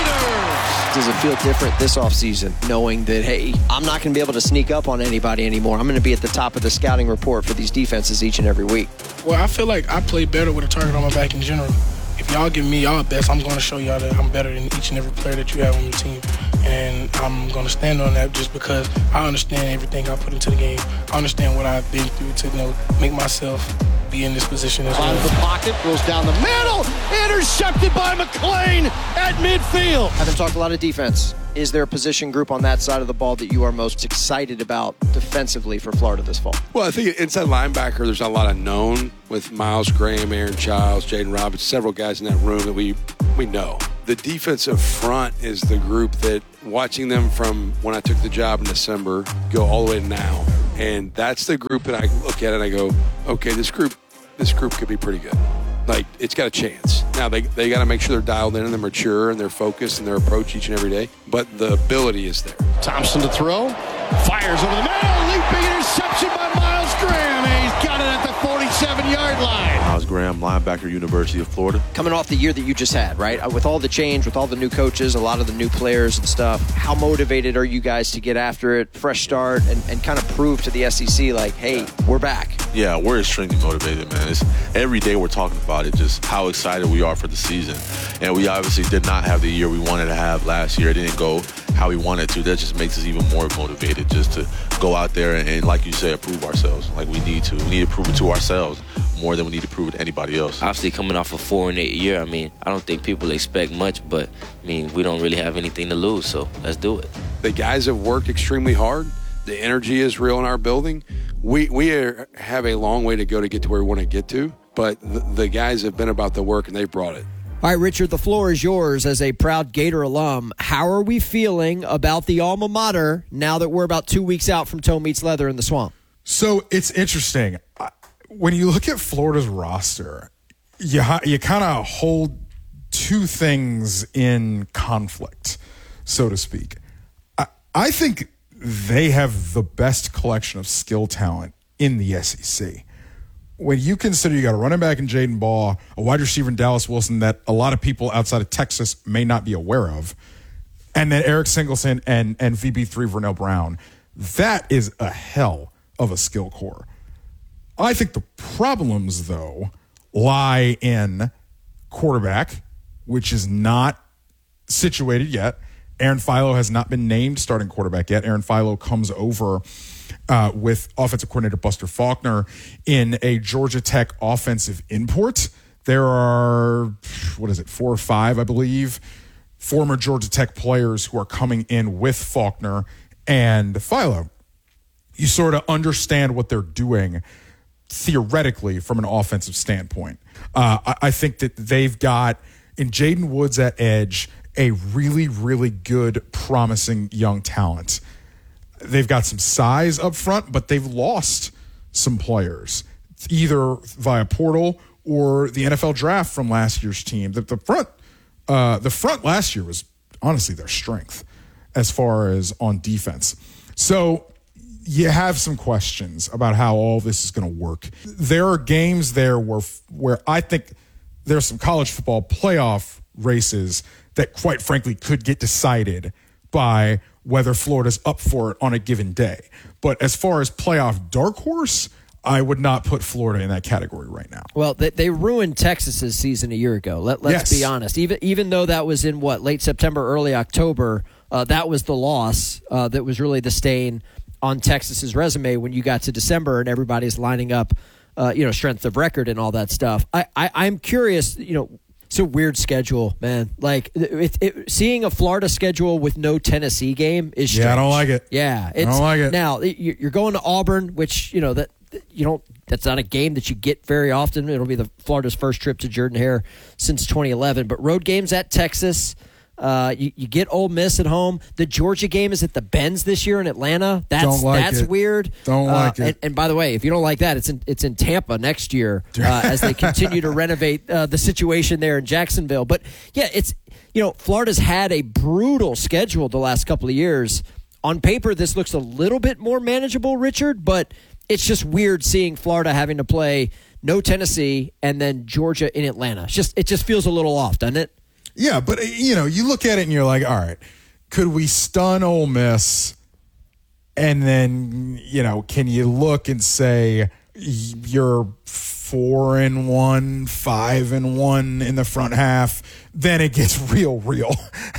Gators! Does it feel different this offseason, knowing that, hey, I'm not going to be able to sneak up on anybody anymore. I'm going to be at the top of the scouting report for these defenses each and every week. Well, I feel like I play better with a target on my back in general. If y'all give me y'all best, I'm going to show y'all that I'm better than each and every player that you have on your team. And I'm going to stand on that just because I understand everything I put into the game. I understand what I've been through to, you know, make myself be in this position as well. Out of the pocket, goes down the middle, intercepted by McClain at midfield. Haven't talked a lot of defense is there a position group on that side of the ball that you are most excited about defensively for Florida this fall? Well, I think inside linebacker, there's a lot of known with Miles Graham, Aaron Childs, Jaden Roberts, several guys in that room that we, we know. The defensive front is the group that, watching them from when I took the job in December, go all the way to now. And that's the group that I look at and I go, okay, this group, this group could be pretty good. Like, it's got a chance. Now, they they got to make sure they're dialed in and they're mature and they're focused and their approach each and every day. But the ability is there. Thompson to throw. Fires over the middle. Leaping interception by Miles Graham. And he's got it at the forty-seven-yard line. Miles Graham, linebacker, University of Florida. Coming off the year that you just had, right? With all the change, with all the new coaches, a lot of the new players and stuff, how motivated are you guys to get after it, fresh start, and, and kind of prove to the S E C, like, hey, we're back? Yeah, we're extremely motivated, man. It's, every day we're talking about it, just how excited we are for the season. And we obviously did not have the year we wanted to have last year. It didn't go how we wanted to. That just makes us even more motivated just to go out there and, and like you say, prove ourselves like we need to. We need to prove it to ourselves more than we need to prove it to anybody else. Obviously, coming off a four and eight year, I mean, I don't think people expect much, but I mean, we don't really have anything to lose, so let's do it. The guys have worked extremely hard. The energy is real in our building. We we are, have a long way to go to get to where we want to get to, but the, the guys have been about the work and they've brought it. All right, Richard, the floor is yours as a proud Gator alum. How are we feeling about the alma mater now that we're about two weeks out from Toe Meets Leather in the Swamp? So it's interesting. When you look at Florida's roster, you, you kind of hold two things in conflict, so to speak. I, I think they have the best collection of skill talent in the S E C. When you consider you got a running back in Jaden Ball, a wide receiver in Dallas Wilson that a lot of people outside of Texas may not be aware of, and then Eric Singleton and, and V B three Vernell Brown, that is a hell of a skill core. I think the problems, though, lie in quarterback, which is not situated yet. Aaron Philo has not been named starting quarterback yet. Aaron Philo comes over uh, with offensive coordinator Buster Faulkner in a Georgia Tech offensive import. There are, what is it, four or five, I believe, former Georgia Tech players who are coming in with Faulkner and Philo. You sort of understand what they're doing theoretically from an offensive standpoint. Uh, I, I think that they've got, in Jaden Woods at edge, a really, really good, promising young talent. They've got some size up front, but they've lost some players, either via portal or the N F L draft from last year's team. The, the front, uh, the front last year was honestly their strength as far as on defense. So you have some questions about how all this is going to work. There are games there where where I think there's some college football playoff races that, quite frankly, could get decided by whether Florida's up for it on a given day. But as far as playoff dark horse, I would not put Florida in that category right now. Well, they, they ruined Texas's season a year ago. Let, let's yes. be honest. Even even though that was in, what, late September, early October, uh, that was the loss uh, that was really the stain on Texas's resume when you got to December and everybody's lining up, uh, you know, strength of record and all that stuff. I, I, I'm curious, you know, it's a weird schedule, man. Like, it, it, seeing a Florida schedule with no Tennessee game is strange. Yeah, I don't like it. Yeah. It's, I don't like it. Now, you're going to Auburn, which, you know, that you don't. That's not a game that you get very often. It'll be the Florida's first trip to Jordan-Hare since twenty eleven. But road games at Texas. Uh, you, you get Ole Miss at home. The Georgia game is at the Benz this year in Atlanta. That's don't like that's it. weird. Don't uh, like it. And, and by the way, if you don't like that, it's in it's in Tampa next year uh, as they continue to renovate uh, the situation there in Jacksonville. But yeah, it's you know Florida's had a brutal schedule the last couple of years. On paper, this looks a little bit more manageable, Richard, but it's just weird seeing Florida having to play no Tennessee and then Georgia in Atlanta. It's just it just feels a little off, doesn't it? Yeah, but, you know, you look at it and you're like, all right, could we stun Ole Miss? And then, you know, can you look and say you're four and one, five and one in the front half? Then it gets real, real.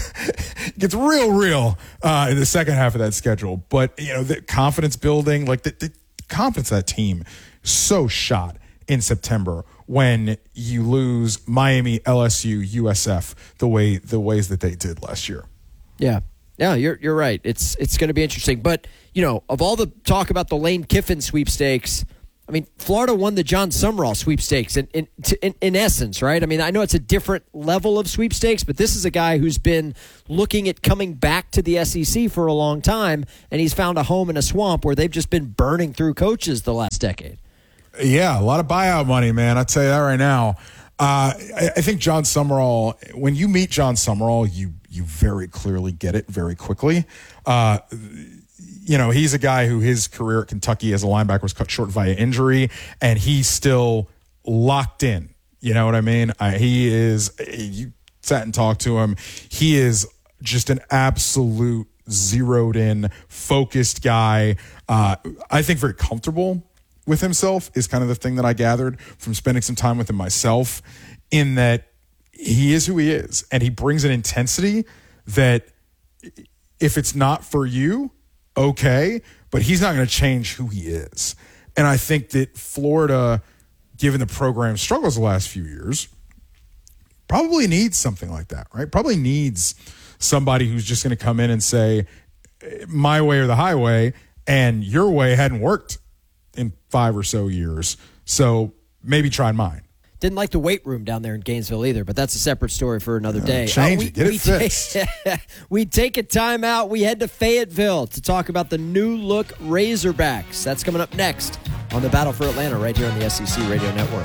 It gets real, real uh, in the second half of that schedule. But, you know, the confidence building, like the, the confidence of that team, so shot in September when you lose Miami, L S U, U S F the way the ways that they did last year. Yeah. Yeah, you're you're right. It's it's going to be interesting. But, you know, of all the talk about the Lane Kiffin sweepstakes, I mean, Florida won the John Summerall sweepstakes in in, in in essence, right? I mean, I know it's a different level of sweepstakes, but this is a guy who's been looking at coming back to the S E C for a long time, and he's found a home in a swamp where they've just been burning through coaches the last decade. Yeah, a lot of buyout money, man. I'll tell you that right now. Uh, I, I think John Summerall, when you meet John Summerall, you you very clearly get it very quickly. Uh, you know, he's a guy who his career at Kentucky as a linebacker was cut short via injury, and he's still locked in. You know what I mean? Uh, he is, you sat and talked to him. He is just an absolute zeroed in, focused guy. Uh, I think very comfortable with himself is kind of the thing that I gathered from spending some time with him myself, in that he is who he is, and he brings an intensity that if it's not for you, okay, but he's not going to change who he is. And I think that Florida, given the program's struggles the last few years, probably needs something like that, right? Probably needs somebody who's just going to come in and say, my way or the highway, and your way hadn't worked in five or so years, so maybe try mine. Didn't like the weight room down there in Gainesville either, but that's a separate story for another day. Uh, change uh, we, it. Get it we fixed. Take, we take a time out. We head to Fayetteville to talk about the new look Razorbacks. That's coming up next on the Battle for Atlanta right here on the S E C Radio Network.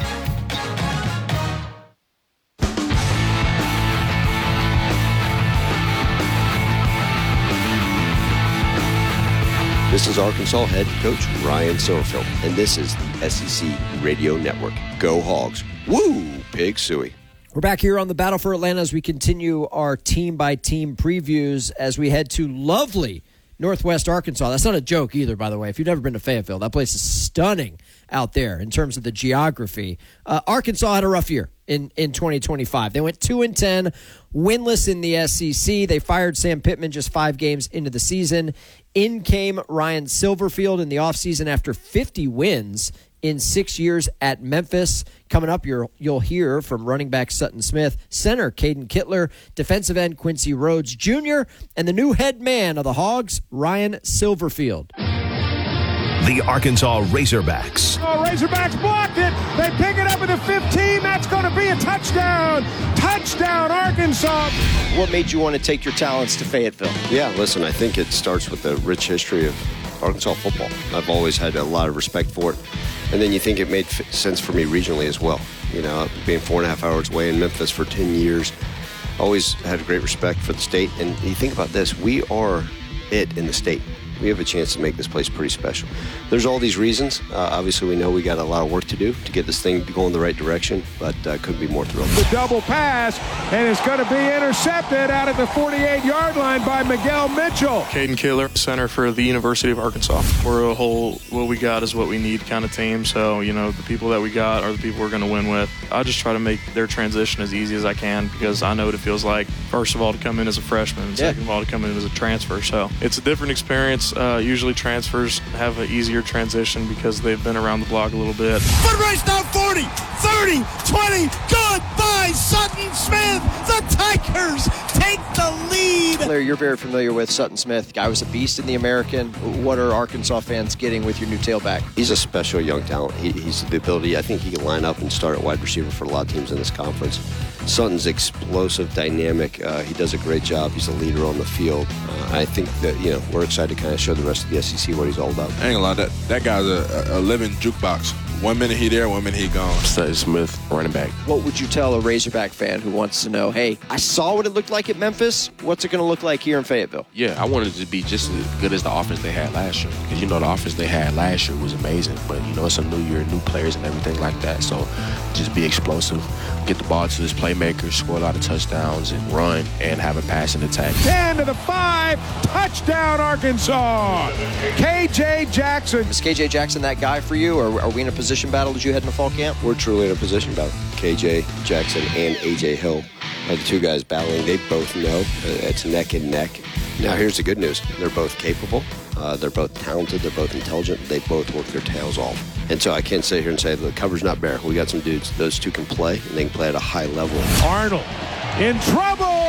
This is Arkansas head coach Ryan Silverfield, and this is the S E C Radio Network. Go Hogs. Woo, Pig Suey. We're back here on the Battle for Atlanta as we continue our team-by-team previews as we head to lovely Northwest Arkansas. That's not a joke either, by the way. If you've never been to Fayetteville, that place is stunning out there in terms of the geography. Uh, Arkansas had a rough year in, in twenty twenty-five. They went two and ten, winless in the S E C. They fired Sam Pittman just five games into the season. In came Ryan Silverfield in the offseason after fifty wins in six years at Memphis. Coming up, you're, you'll hear from running back Sutton Smith, center Caden Kittler, defensive end Quincy Rhodes Junior, and the new head man of the Hogs, Ryan Silverfield. The Arkansas Razorbacks. Oh, Razorbacks blocked it. They pick it up at the fifteen. That's going to be a touchdown. Touchdown, Arkansas. What made you want to take your talents to Fayetteville? Yeah, listen, I think it starts with the rich history of Arkansas football. I've always had a lot of respect for it. And then you think it made f- sense for me regionally as well. You know, being four and a half hours away in Memphis for ten years, always had a great respect for the state. And you think about this, we are it in the state. We have a chance to make this place pretty special. There's all these reasons. Uh, obviously, we know we got a lot of work to do to get this thing going the right direction, but uh, couldn't be more thrilled. The double pass, and it's going to be intercepted out at the forty-eight-yard line by Miguel Mitchell. Caden Kittler, center for the University of Arkansas. We're a whole, what we got is what we need kind of team, so, you know, the people that we got are the people we're going to win with. I just try to make their transition as easy as I can because I know what it feels like, first of all, to come in as a freshman, and yeah. second of all, to come in as a transfer. So it's a different experience. Uh, usually transfers have an easier transition because they've been around the block a little bit. Foot race down forty, thirty, twenty, goodbye Sutton Smith. The Tigers take the lead. Larry, you're very familiar with Sutton Smith. Guy was a beast in the American. What are Arkansas fans getting with your new tailback? He's a special young talent. He, he's the ability, I think he can line up and start at wide receiver for a lot of teams in this conference. Sutton's explosive, dynamic. Uh, he does a great job. He's a leader on the field. Uh, I think that, you know, we're excited to kind of show the rest of the S E C what he's all about. I ain't gonna lie, that, that guy's a, a living jukebox. One minute he there, one minute he gone. Sutton Smith, running back. What would you tell a Razorback fan who wants to know, hey, I saw what it looked like at Memphis. What's it going to look like here in Fayetteville? Yeah, I wanted it to be just as good as the offense they had last year. Because, you know, the offense they had last year was amazing. But, you know, it's a new year, new players and everything like that. So just be explosive, get the ball to this playmaker, score a lot of touchdowns, and run, and have a passing attack. ten to the five, touchdown Arkansas. K J Jackson. Is K J Jackson that guy for you, or are we in a position battle as you head into fall camp? We're truly in a position battle. K J Jackson and A J Hill are the two guys battling. They both know uh, it's neck and neck. Now, here's the good news. They're both capable. Uh, they're both talented. They're both intelligent. They both work their tails off. And so I can't sit here and say the cover's not bare. We got some dudes. Those two can play, and they can play at a high level. Arnold in trouble.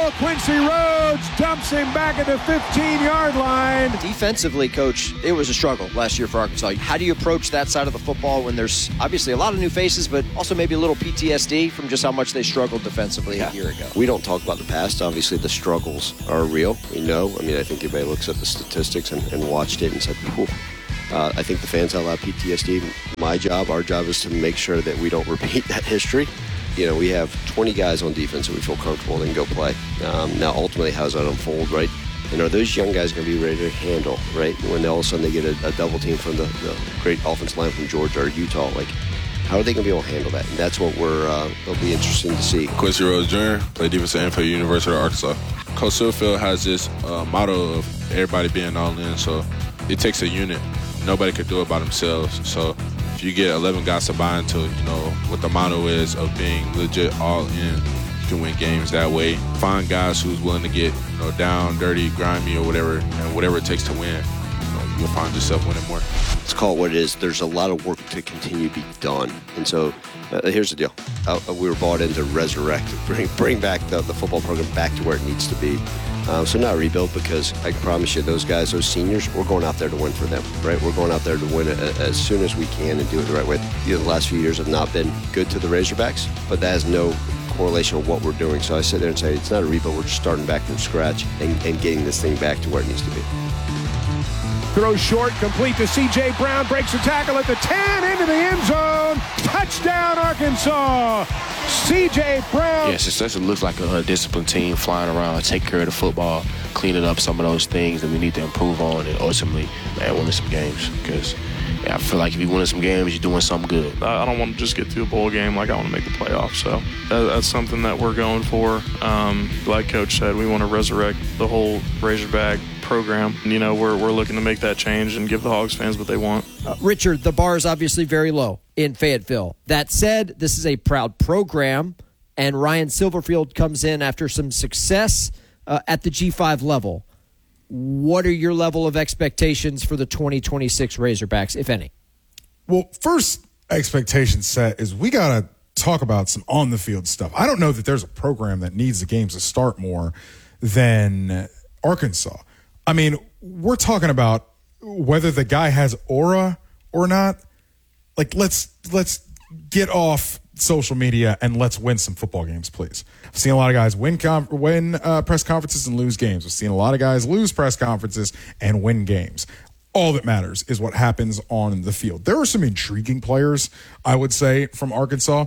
Oh, Quincy Rhodes dumps him back at the fifteen-yard line. Defensively, Coach, it was a struggle last year for Arkansas. How do you approach that side of the football when there's obviously a lot of new faces, but also maybe a little P T S D from just how much they struggled defensively yeah. a year ago? We don't talk about the past. Obviously, the struggles are real. We know. I mean, I think everybody looks at the statistics and, and watched it and said, whew. Uh, I think the fans have a lot of P T S D. My job, our job is to make sure that we don't repeat that history. You know, we have twenty guys on defense that we feel comfortable and go play. Um, now, ultimately, how does that unfold, right? And are those young guys going to be ready to handle, right? When all of a sudden they get a, a double team from the, the great offensive line from Georgia or Utah, like, how are they going to be able to handle that? And that's what we're, uh, it'll be interesting to see. Quincy Rhodes Junior, play defensive end for the University of Arkansas. Coach Silverfield has this uh, motto of everybody being all in, so it takes a unit. Nobody could do it by themselves. So if you get eleven guys to buy into, you know, what the motto is of being legit all in, you can win games that way. Find guys who's willing to get, you know, down, dirty, grimy, or whatever, and whatever it takes to win. You know, you'll find yourself winning more. Let's call it what it is. There's a lot of work to continue to be done. And so uh, here's the deal. Uh, we were brought in to resurrect, bring bring back the, the football program back to where it needs to be. Uh, so not rebuild, because I can promise you those guys, those seniors, we're going out there to win for them, right? We're going out there to win it as soon as we can and do it the right way. You know, the last few years have not been good to the Razorbacks, but that has no correlation with what we're doing. So I sit there and say, it's not a rebuild. We're just starting back from scratch and, and getting this thing back to where it needs to be. Throws short, complete to C J. Brown, breaks the tackle at the ten, into the end zone. Touchdown, Arkansas. C J. Brown. Yeah, success looks like a, a disciplined team flying around, taking care of the football, cleaning up some of those things that we need to improve on, and ultimately, man, winning some games. Because yeah, I feel like if you're winning some games, you're doing something good. I don't want to just get to a bowl game. Like, I want to make the playoffs. So that, that's something that we're going for. Um, like Coach said, we want to resurrect the whole Razorback program. You know, we're we're looking to make that change and give the Hogs fans what they want. Uh, Richard, the bar is obviously very low in Fayetteville. That said, this is a proud program, and Ryan Silverfield comes in after some success uh, at the G five level. What are your level of expectations for the twenty twenty-six Razorbacks, if any? Well, first expectation set is we got to talk about some on-the-field stuff. I don't know that there's a program that needs the games to start more than Arkansas. I mean, we're talking about whether the guy has aura or not. Like, let's let's get off social media and let's win some football games, please. I've seen a lot of guys win com- win uh, press conferences and lose games. I've seen a lot of guys lose press conferences and win games. All that matters is what happens on the field. There are some intriguing players, I would say, from Arkansas.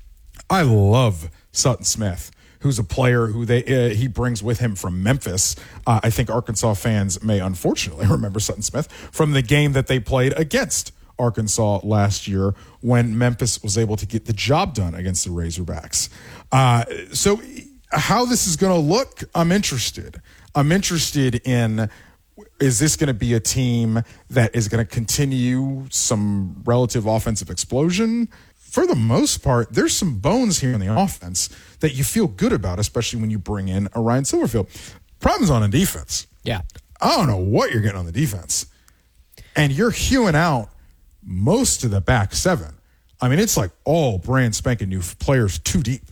I love Sutton Smith, who's a player who they uh, he brings with him from Memphis. Uh, I think Arkansas fans may unfortunately remember Sutton Smith from the game that they played against Arkansas last year when Memphis was able to get the job done against the Razorbacks. Uh, so how this is going to look, I'm interested. I'm interested in, is this going to be a team that is going to continue some relative offensive explosion? For the most part, there's some bones here in the offense that you feel good about, especially when you bring in a Ryan Silverfield. Problem's on the defense. Yeah. I don't know what you're getting on the defense. And you're hewing out most of the back seven. I mean, it's like all brand spanking new players too deep.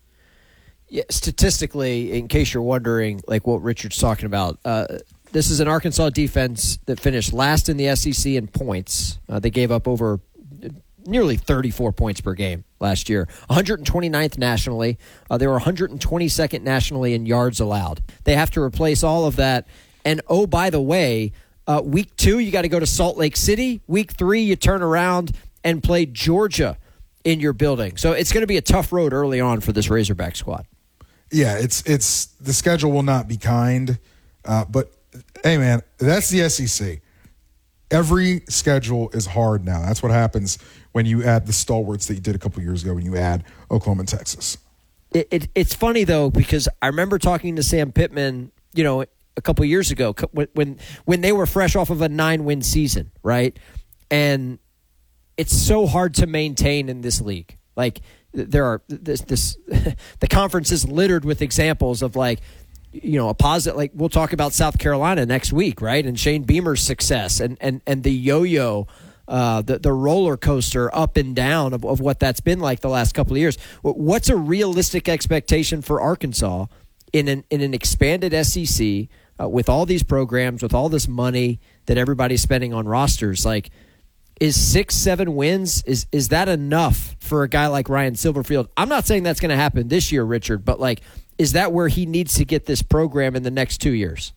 Yeah, statistically, in case you're wondering, like what Richard's talking about, uh, this is an Arkansas defense that finished last in the S E C in points. Uh, they gave up over nearly thirty-four points per game last year. one hundred twenty-ninth nationally. Uh, they were one hundred twenty-second nationally in yards allowed. They have to replace all of that. And, oh, by the way, uh, week two, you got to go to Salt Lake City. Week three, you turn around and play Georgia in your building. So it's going to be a tough road early on for this Razorback squad. Yeah, it's it's the schedule will not be kind. Uh, but, hey, man, that's the S E C. Every schedule is hard now. That's what happens when you add the stalwarts that you did a couple years ago when you add Oklahoma and Texas. It, it, it's funny, though, because I remember talking to Sam Pittman, you know, a couple years ago when when they were fresh off of a nine-win season, right? And it's so hard to maintain in this league. Like, there are this, this the conference is littered with examples of, like, you know, a positive, like we'll talk about South Carolina next week, right? And Shane Beamer's success and and and the yo-yo, uh, the the roller coaster up and down of, of what that's been like the last couple of years. What's a realistic expectation for Arkansas in an in an expanded S E C uh, with all these programs, with all this money that everybody's spending on rosters, like, is six, seven wins, is is that enough for a guy like Ryan Silverfield? I'm not saying that's going to happen this year, Richard, but, like, is that where he needs to get this program in the next two years?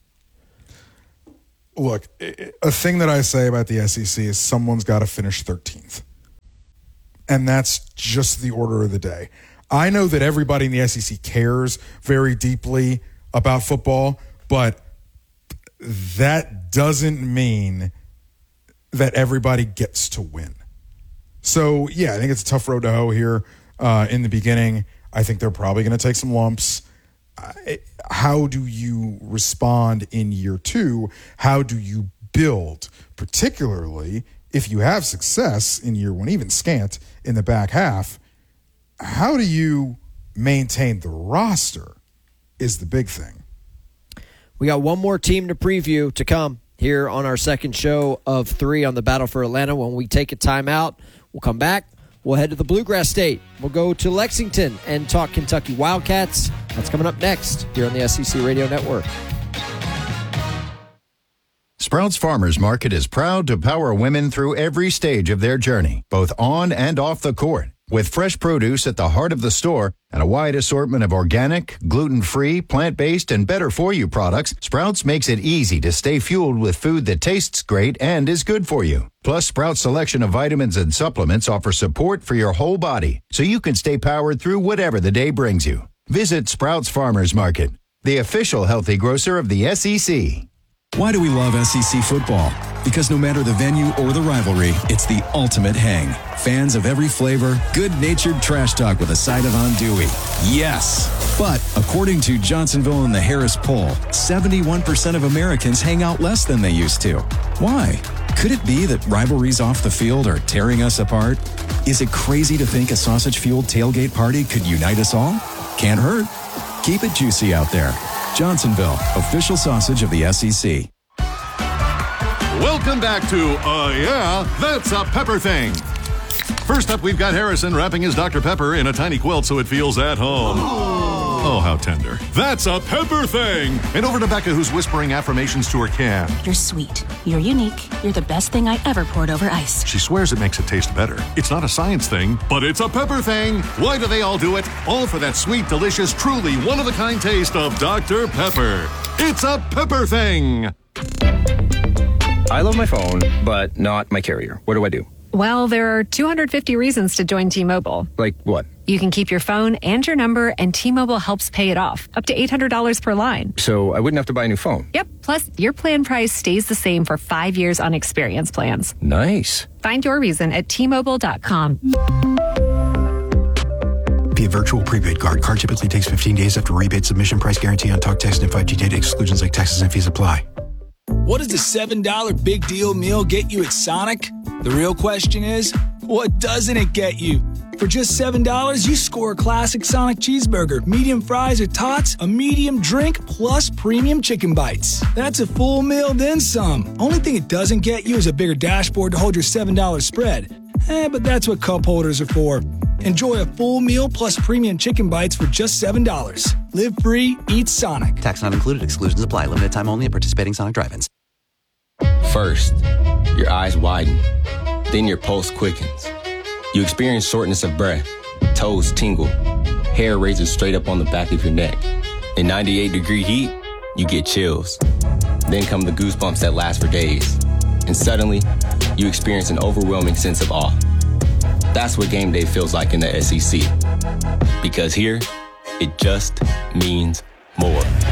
Look, a thing that I say about the S E C is someone's got to finish thirteenth. And that's just the order of the day. I know that everybody in the S E C cares very deeply about football, but that doesn't mean that everybody gets to win. So, yeah, I think it's a tough road to hoe here uh, in the beginning. I think they're probably going to take some lumps. How do you respond in year two? How do you build, particularly if you have success in year one, even scant in the back half? How do you maintain the roster is the big thing. We got one more team to preview to come here on our second show of three on the Battle for Atlanta. When we take a timeout, we'll come back. We'll head to the Bluegrass State. We'll go to Lexington and talk Kentucky Wildcats. That's coming up next here on the S E C Radio Network. Sprouts Farmers Market is proud to power women through every stage of their journey, both on and off the court. With fresh produce at the heart of the store and a wide assortment of organic, gluten-free, plant-based, and better-for-you products, Sprouts makes it easy to stay fueled with food that tastes great and is good for you. Plus, Sprouts' selection of vitamins and supplements offer support for your whole body, so you can stay powered through whatever the day brings you. Visit Sprouts Farmers Market, the official healthy grocer of the S E C. Why do we love S E C football? Because no matter the venue or the rivalry, it's the ultimate hang. Fans of every flavor, good-natured trash talk with a side of andouille. Yes! But according to Johnsonville and the Harris poll, seventy-one percent of Americans hang out less than they used to. Why? Could it be that rivalries off the field are tearing us apart? Is it crazy to think a sausage-fueled tailgate party could unite us all? Can't hurt. Keep it juicy out there. Johnsonville, official sausage of the S E C. Welcome back to Uh Yeah, That's a Pepper Thing. First up, we've got Harrison wrapping his Doctor Pepper in a tiny quilt so it feels at home. Oh, how tender. That's a Pepper Thing. And over to Becca, who's whispering affirmations to her can. You're sweet. You're unique. You're the best thing I ever poured over ice. She swears it makes it taste better. It's not a science thing, but it's a Pepper Thing. Why do they all do it? All for that sweet, delicious, truly one-of-a-kind taste of Doctor Pepper. It's a Pepper Thing. I love my phone, but not my carrier. What do I do? Well, there are two hundred fifty reasons to join T-Mobile. Like what? You can keep your phone and your number, and T-Mobile helps pay it off, up to eight hundred dollars per line. So I wouldn't have to buy a new phone? Yep. Plus, your plan price stays the same for five years on experience plans. Nice. Find your reason at T Mobile dot com. Via virtual prepaid card. Card typically takes fifteen days after rebate submission. Price guarantee on talk, text, and five G data. Exclusions like taxes and fees apply. What does the seven dollar big deal meal get you at Sonic? The real question is, what doesn't it get you? For just seven dollars, you score a classic Sonic cheeseburger, medium fries or tots, a medium drink, plus premium chicken bites. That's a full meal, then some. Only thing it doesn't get you is a bigger dashboard to hold your seven dollar spread. Eh, but that's what cup holders are for. Enjoy a full meal plus premium chicken bites for just seven dollars. Live free, eat Sonic. Tax not included. Exclusions apply. Limited time only at participating Sonic drive-ins. First, your eyes widen. Then your pulse quickens. You experience shortness of breath, toes tingle, hair raises straight up on the back of your neck. In ninety-eight degree heat, you get chills. Then come the goosebumps that last for days. And suddenly, you experience an overwhelming sense of awe. That's what game day feels like in the S E C. Because here, it just means more.